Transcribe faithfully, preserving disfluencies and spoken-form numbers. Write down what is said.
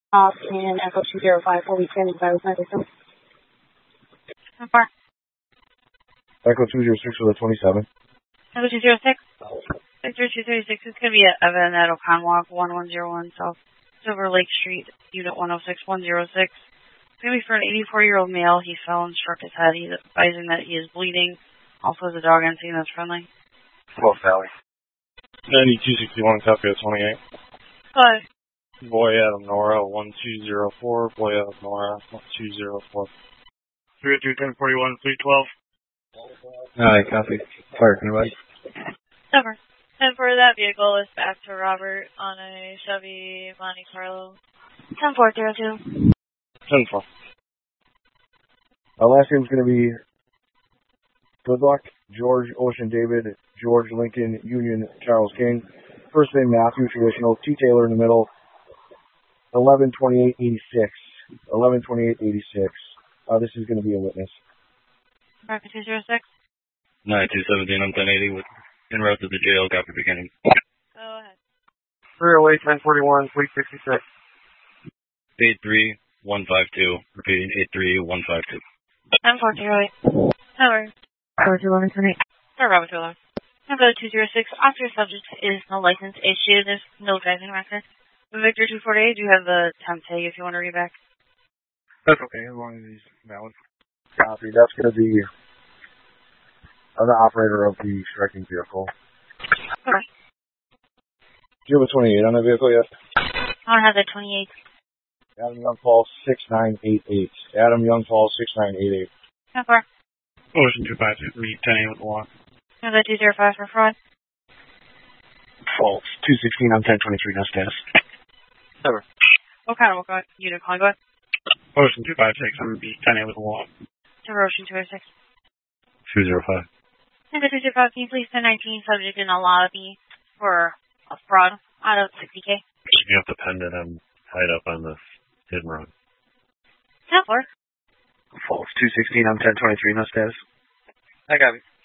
Off and Echo two zero five four week standing by with my victim. How far? Echo two zero six for the twenty-seven. Echo two zero six. Sector two thirty-six is going to be at Evan at Oconwalk, one one zero one South Silver Lake Street, Unit one oh six one oh six. It's going to be for an eighty-four-year-old male. He fell and struck his head. He's advising that he is bleeding. Also has a dog on scene that's friendly. Well, Sally. ninety-two sixty-one, copy of twenty-eight. Five. Boy Adam Nora, one two zero four. Boy Adam Nora, one two zero four. three two ten forty-one, three twelve. Hi, copy. Fire, can you write? Never. And for that vehicle is back to Robert on a Chevy Monte Carlo. ten four zero two. ten four. Our last name's going to be Good Luck, George Ocean David, George Lincoln Union Charles King. First name Matthew, traditional, T Taylor in the middle. eleven twenty-eight eighty-six. eleven twenty-eight eighty-six. Uh, this is going to be a witness. Market two zero six. nine two seventeen, I'm ten eighty with en route to the jail, copy beginning. Go ahead. three oh eight, ten forty-one, three sixty-six. eight three one five two, repeating eight three one five two. ten four zero eight. Never. George eleven twenty-eight. For Robert two eleven. Number two zero six. Officer subject is no license issued. There's no driving record. Victor two forty-eight, do you have the temp tag if you want to read back? That's okay, as long as he's valid. Copy. That's going to be uh, the operator of the striking vehicle. Okay. Do you have a twenty-eight on the vehicle yet? I don't have the twenty-eight. Adam Young Paul six nine eight eight. Adam Young Paul six nine eight eight. How far? Ocean two five two, read ten eight with the walk. Number two zero five for fraud. False. two sixteen on ten twenty-three, no status. Never. What kind of what unit calling? Go ahead. Ocean two five six, I'm read ten eight with the walk. Number Ocean two oh six. two zero five. Number two zero five, can you please send nineteen subject in a lobby for a fraud out of sixty K? You have to pen it. I'm tied up on this hit and run. That works. False. two sixteen on ten twenty-three, no status. I got it.